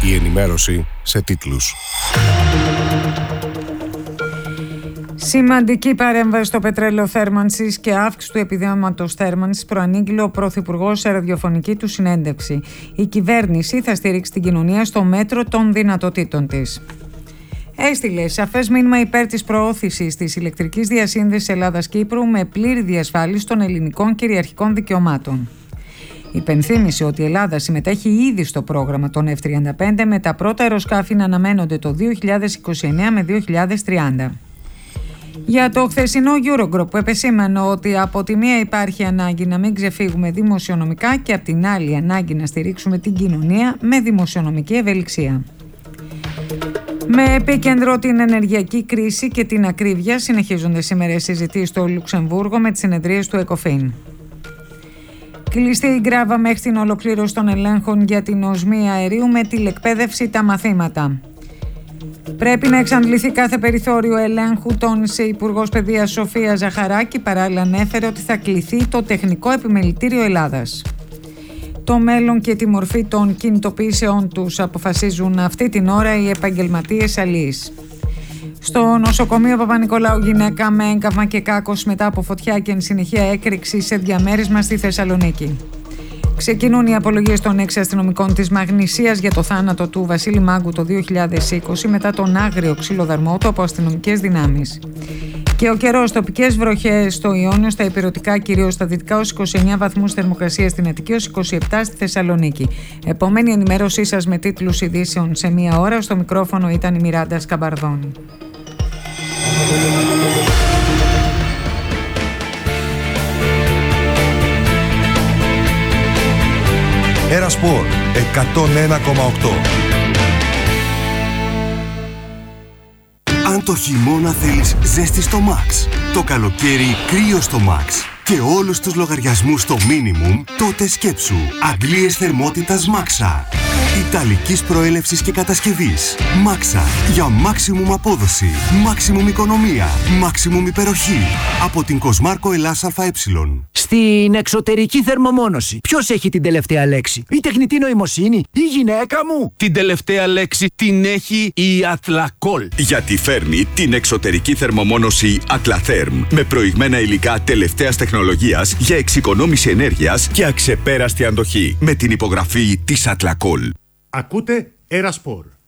Η ενημέρωση σε τίτλους. Σημαντική παρέμβαση στο πετρέλαιο θέρμανσης και αύξηση του επιδόματος θέρμανσης προανήγγειλε ο Πρωθυπουργός σε ραδιοφωνική του συνέντευξη. Η κυβέρνηση θα στηρίξει την κοινωνία στο μέτρο των δυνατοτήτων της. Έστειλε σαφές μήνυμα υπέρ της προώθησης της ηλεκτρικής διασύνδεσης Ελλάδας-Κύπρου με πλήρη διασφάλιση των ελληνικών κυριαρχικών δικαιωμάτων. Υπενθύμησε ότι η Ελλάδα συμμετέχει ήδη στο πρόγραμμα των F-35 με τα πρώτα αεροσκάφη να αναμένονται το 2029 με 2030. Για το χθεσινό Eurogroup που επεσήμανε ότι από τη μία υπάρχει ανάγκη να μην ξεφύγουμε δημοσιονομικά και από την άλλη ανάγκη να στηρίξουμε την κοινωνία με δημοσιονομική ευελιξία. Με επίκεντρο την ενεργειακή κρίση και την ακρίβεια συνεχίζονται σήμερα οι συζητήσεις στο Λουξεμβούργο με τις συνεδρίες του ΕΚΟΦΗΝ. Κλειστή η γκράβα μέχρι την ολοκλήρωση των ελέγχων για την οσμή αερίου με τηλεκπαίδευση τα μαθήματα. Πρέπει να εξαντληθεί κάθε περιθώριο ελέγχου, τόνισε η Υπουργός Παιδείας Σοφία Ζαχαράκη. Παράλληλα ανέφερε ότι θα κληθεί το Τεχνικό Επιμελητήριο Ελλάδας. Το μέλλον και τη μορφή των κινητοποιήσεών τους αποφασίζουν αυτή την ώρα οι επαγγελματίες αλείς. Στο νοσοκομείο Παπα-Νικολάου γυναίκα με έγκαυμα και κάκος μετά από φωτιά και εν συνεχεία έκρηξη σε διαμέρισμα στη Θεσσαλονίκη. Ξεκινούν οι απολογίες των 6 αστυνομικών της Μαγνησίας για το θάνατο του Βασίλη Μάγκου το 2020 μετά τον άγριο ξυλοδαρμό του από αστυνομικές δυνάμεις. Και ο καιρός, τοπικές βροχές στο Ιόνιο, στα ηπειρωτικά κυρίως στα δυτικά ως 29 βαθμούς θερμοκρασία στην Αττική, ως 27 στη Θεσσαλονίκη. Επόμενη ενημέρωσή σας με τίτλους ειδήσεων σε μία ώρα. Στο μικρόφωνο ήταν η Μιράντα Σκαμπαρδόνη. Ένα Σπορ 101,8. Αν το χειμώνα θέλεις ζέστη στο Max, το καλοκαίρι κρύο στο Max και όλους τους λογαριασμούς στο minimum, τότε σκέψου αντλίες θερμότητας Maxa. Ιταλικής προέλευσης και κατασκευής. Maxa για maximum απόδοση, maximum οικονομία, maximum υπεροχή. Από την Κοσμάρκο Ελλάς ΑΕ. Στην εξωτερική θερμομόνωση, ποιος έχει την τελευταία λέξη? Η τεχνητή νοημοσύνη, η γυναίκα μου? Την τελευταία λέξη την έχει η Athlacol. Γιατί φέρνει την εξωτερική θερμομόνωση Atlatherm με προηγμένα υλικά τελευταίας τεχνολογίας για εξοικονόμηση ενέργειας και αξεπέραστη αντοχή. Με την υπογραφή της Athlacol. Ακούτε Ένα Σπορ.